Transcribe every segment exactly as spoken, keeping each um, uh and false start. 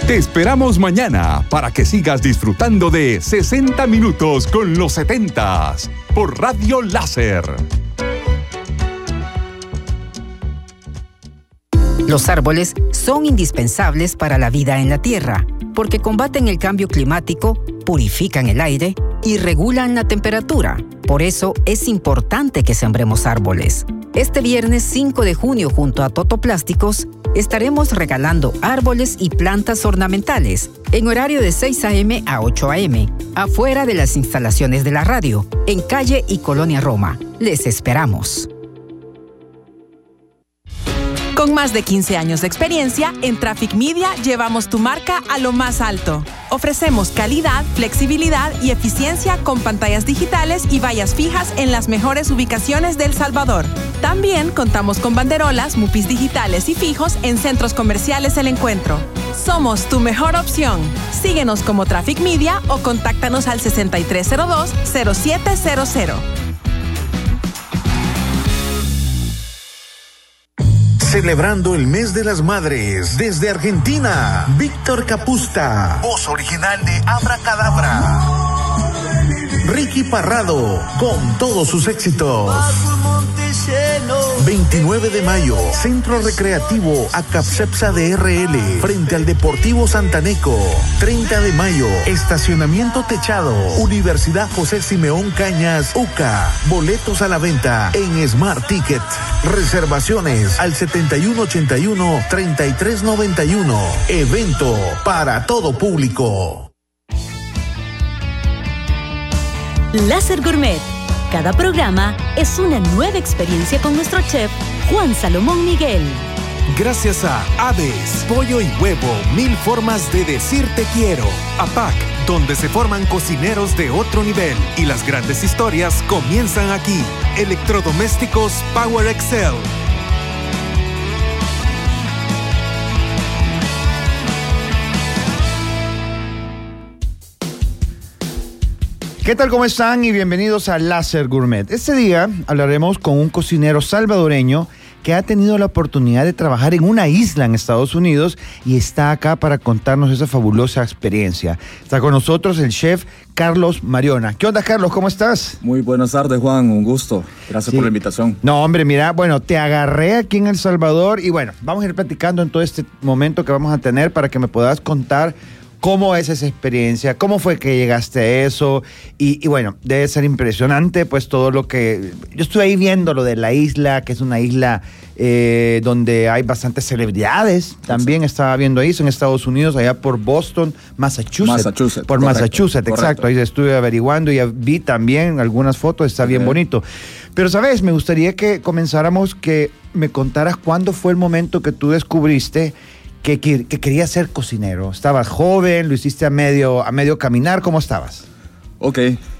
Te esperamos mañana para que sigas disfrutando de sesenta minutos con los setentas por Radio Láser. Los árboles son indispensables para la vida en la Tierra porque combaten el cambio climático, purifican el aire y regulan la temperatura. Por eso es importante que sembremos árboles. Este viernes cinco de junio, junto a Totoplásticos, estaremos regalando árboles y plantas ornamentales en horario de seis a eme a ocho a eme, afuera de las instalaciones de la radio, en Calle y Colonia Roma. Les esperamos. Con más de quince años de experiencia, en Traffic Media llevamos tu marca a lo más alto. Ofrecemos calidad, flexibilidad y eficiencia con pantallas digitales y vallas fijas en las mejores ubicaciones de El Salvador. También contamos con banderolas, mupis digitales y fijos en centros comerciales El Encuentro. Somos tu mejor opción. Síguenos como Traffic Media o contáctanos al sesenta y tres cero dos, cero siete cero cero. Celebrando el mes de las madres desde Argentina, Víctor Capusta, voz original de Abracadabra. Ricky Parrado, con todos sus éxitos. veintinueve de mayo, Centro Recreativo Acapcepsa de R L, frente al Deportivo Santaneco. treinta de mayo, Estacionamiento Techado, Universidad José Simeón Cañas, U C A. Boletos a la venta en Smart Ticket. Reservaciones al setenta y uno ochenta y uno, treinta y tres noventa y uno. Evento para todo público. Láser Gourmet. Cada programa es una nueva experiencia con nuestro chef Juan Salomón Miguel. Gracias a Aves, Pollo y Huevo, mil formas de decir te quiero. A P A C, donde se forman cocineros de otro nivel y las grandes historias comienzan aquí. Electrodomésticos Power Excel. ¿Qué tal? ¿Cómo están? Y bienvenidos a Láser Gourmet. Este día hablaremos con un cocinero salvadoreño que ha tenido la oportunidad de trabajar en una isla en Estados Unidos y está acá para contarnos esa fabulosa experiencia. Está con nosotros el chef Carlos Mariona. ¿Qué onda, Carlos? ¿Cómo estás? Muy buenas tardes, Juan. Un gusto. Gracias sí. por la invitación. No, hombre, mira, bueno, te agarré aquí en El Salvador y bueno, vamos a ir platicando en todo este momento que vamos a tener para que me puedas contar ¿cómo es esa experiencia? ¿Cómo fue que llegaste a eso? Y, y bueno, debe ser impresionante, pues todo lo que... Yo estuve ahí viendo lo de la isla, que es una isla eh, donde hay bastantes celebridades. También sí. estaba viendo ahí, en Estados Unidos, allá por Boston, Massachusetts. Massachusetts. Por correcto, Massachusetts, correcto. exacto. Ahí estuve averiguando y vi también algunas fotos, está bien okay. bonito. Pero, ¿sabes? Me gustaría que comenzáramos, que me contaras cuándo fue el momento que tú descubriste Que, que, que querías ser cocinero. ¿Estabas joven? ¿Lo hiciste a medio, a medio caminar? ¿Cómo estabas? Ok,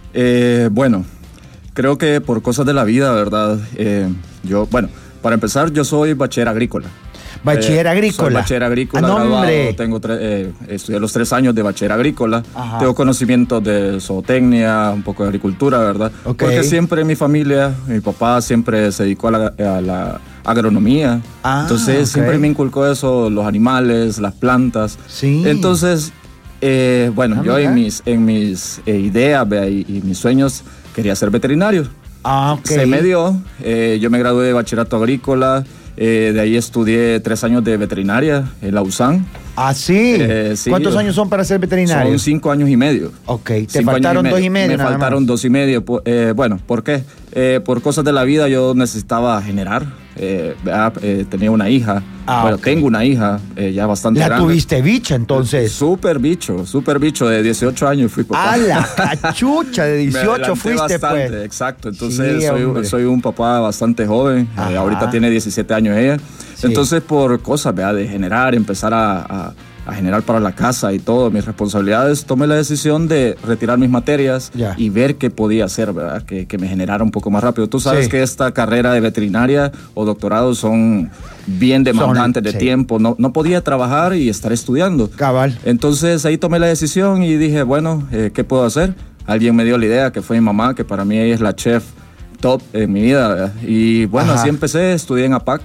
eh, bueno, creo que por cosas de la vida, ¿verdad? Eh, yo, bueno, para empezar, yo soy bachiller agrícola. Bachiller eh, agrícola. Soy bachiller agrícola, ah, graduado, tengo tre- eh, estudié los tres años de bachiller agrícola. Ajá. Tengo conocimientos de zootecnia, un poco de agricultura, ¿verdad? Okay. Porque siempre en mi familia, mi papá siempre se dedicó a la, a la agronomía. Ah, Entonces okay. siempre me inculcó eso, los animales, las plantas. Sí. Entonces, eh, bueno, ah, yo en mis, en mis eh, ideas y, y mis sueños quería ser veterinario. Ah, okay. Se me dio, eh, yo me gradué de bachillerato agrícola. Eh, de ahí estudié tres años de veterinaria en la U S A N. ¿Ah, sí? Eh, sí ¿Cuántos años son para ser veterinario? Son cinco años y medio. Ok, te cinco faltaron y dos y medio. Me nada faltaron más. dos y medio. Eh, bueno, ¿por qué? Eh, por cosas de la vida yo necesitaba generar. Eh, eh, tenía una hija. Ah, bueno, okay. tengo una hija eh, ya bastante ¿La grande. ¿La tuviste bicha entonces? Súper bicho, súper bicho. De dieciocho años fui papá. ¡Ah, la cachucha! De dieciocho fuiste bastante, pues. Exacto, entonces sí, soy, soy un papá bastante joven. Eh, ahorita tiene diecisiete años ella. Sí. Entonces por cosas, ¿verdad? De generar, empezar a... a a generar para la casa y todo, mis responsabilidades, tomé la decisión de retirar mis materias yeah. y ver qué podía hacer, ¿verdad? Que, que me generara un poco más rápido. Tú sabes sí. que esta carrera de veterinaria o doctorado son bien demandantes son, de sí. tiempo. No, no podía trabajar y estar estudiando. Cabal. Entonces ahí tomé la decisión y dije, bueno, eh, ¿qué puedo hacer? Alguien me dio la idea, que fue mi mamá, que para mí ella es la chef top en mi vida, ¿verdad? Y bueno, Ajá. así empecé, estudié en A P A C.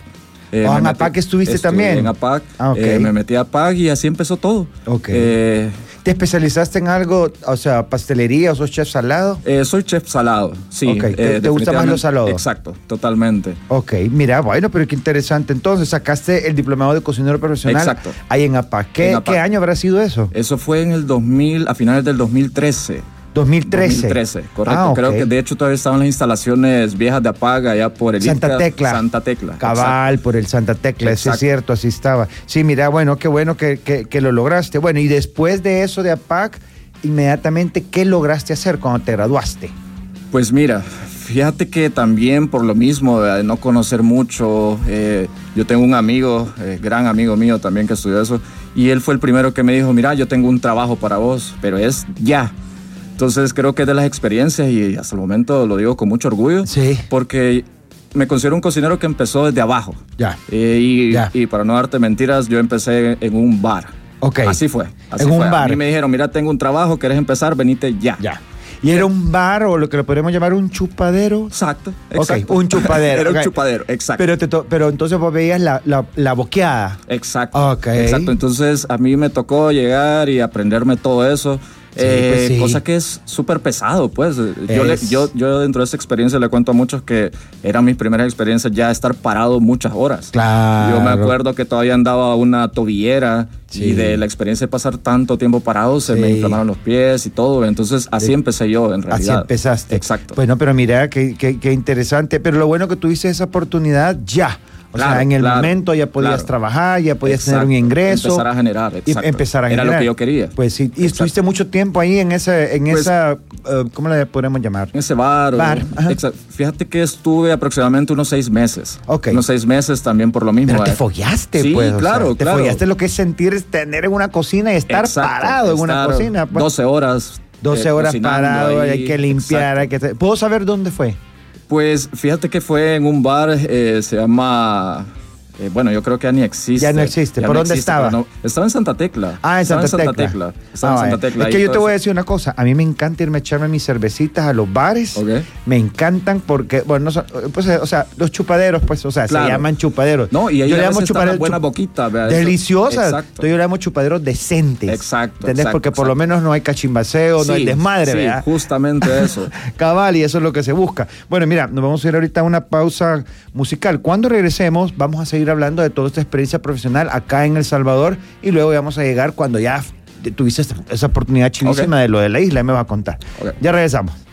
Eh, ¿O en metí, APAC estuviste también? En APAC, ah, okay. eh, me metí a APAC y así empezó todo. Okay. Eh, ¿Te especializaste en algo, o sea, pastelería o sos chef salado? Eh, soy chef salado, sí. Okay. ¿Te, eh, ¿Te gusta más lo salado? Exacto, totalmente. Ok, mira, bueno, pero qué interesante. Entonces, sacaste el diplomado de cocinero profesional. Exacto. Ahí en APAC. ¿Qué, en APAC. ¿Qué año habrá sido eso? Eso fue en el dos mil, a finales del dos mil trece. dos mil trece. dos mil trece, correcto. Ah, okay. Creo que de hecho todavía estaban las instalaciones viejas de APAC allá por el Santa Ica, Tecla. Santa Tecla. Cabal, exacto. Por el Santa Tecla, eso es cierto, así estaba. Sí, mira, bueno, qué bueno que, que, que lo lograste. Bueno, y después de eso de APAC, inmediatamente, ¿qué lograste hacer cuando te graduaste? Pues mira, fíjate que también por lo mismo de no conocer mucho, eh, yo tengo un amigo, eh, gran amigo mío también que estudió eso, y él fue el primero que me dijo, mira, yo tengo un trabajo para vos, pero es ya. Entonces creo que es de las experiencias y hasta el momento lo digo con mucho orgullo. Sí. Porque me considero un cocinero que empezó desde abajo. Ya. Eh, y, ya. y para no darte mentiras, yo empecé en un bar. Ok. Así fue. Así en fue. un bar. A mí me dijeron, mira, tengo un trabajo, ¿querés empezar? Venite ya. Ya. ¿Y era un bar o lo que le podríamos llamar un chupadero? Exacto, exacto. Ok, un chupadero. Era okay. un chupadero, exacto. Pero, te to- pero entonces vos veías la, la, la boqueada. Exacto. Ok. Exacto. Entonces a mí me tocó llegar y aprenderme todo eso. Sí, eh, pues sí. Cosa que es súper pesado, pues. Yo, le, Es... yo, yo dentro de esa experiencia le cuento a muchos que eran mis primeras experiencias ya estar parado muchas horas. Claro. Yo me acuerdo que todavía andaba una tobillera sí. y de la experiencia de pasar tanto tiempo parado se sí. me inflamaron los pies y todo. Entonces así sí. empecé yo en realidad. Así empezaste. Exacto. Bueno, pero mira, qué, qué, qué interesante. Pero lo bueno que tuviste esa oportunidad ya. O claro, sea, en el claro, momento ya podías claro. trabajar, ya podías exacto. tener un ingreso. Empezar a generar, exacto. Y empezar a generar. Era lo que yo quería. Pues sí. Y exacto. estuviste mucho tiempo ahí en, ese, en pues, esa, uh, ¿cómo le podemos llamar? En ese bar. Bar. O, fíjate que estuve aproximadamente unos seis meses. Ok. Unos seis meses también por lo mismo. Pero te eh. follaste, sí, pues. claro, o sea, claro. Te follaste lo que es sentir tener en una cocina y estar exacto, parado en una cocina. Pues. doce horas. doce eh, horas parado, ahí. hay que limpiar, hay que... ¿Puedo saber dónde fue? Pues fíjate que fue en un bar, eh, se llama... Eh, bueno, yo creo que ya ni existe. Ya no existe. Ya ¿Por no dónde existe, estaba? No, estaba en Santa Tecla. Ah, en Santa, estaba en Tecla. Santa Tecla. Estaba ah, en Santa Tecla. Es que yo te voy a decir una cosa. A mí me encanta irme a echarme mis cervecitas a los bares. Okay. Me encantan porque, bueno, no son, pues, o sea, los chupaderos, pues, o sea, claro. se llaman chupaderos. No, y ahí yo le llamo chupaderos buena boquita. ¿Verdad? Deliciosas. Exacto. Entonces yo le llamo chupaderos decentes. Exacto. ¿Entendés? Exacto, porque por exacto. lo menos no hay cachimbaseo, sí, no hay desmadre, sí, ¿verdad? justamente eso. Cabal, y eso es lo que se busca. Bueno, mira, nos vamos a ir ahorita a una pausa musical. Cuando regresemos, vamos a seguir hablando de toda esta experiencia profesional acá en El Salvador y luego vamos a llegar cuando ya tuviste esa oportunidad chilísima okay. de lo de la isla, me va a contar. Okay. Ya regresamos.